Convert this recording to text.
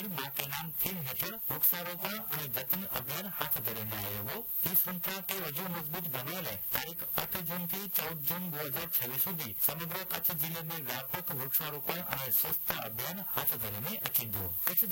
ગીર માટેના થીમ હેઠળ વૃક્ષારોપણ અને જતન અભિયાન હાથ ધરીને આયોગો એ શૃંખલા કે વધુ મજબૂત બનાવને તારીખ 8 જૂનથી 14 જૂન 2026 સુધી સમગ્ર કચ્છ જિલ્લામાં વ્યાપક વૃક્ષારોપણ અને સ્વચ્છતા અભિયાન હાથ ધરીને કીધું. કચ્છ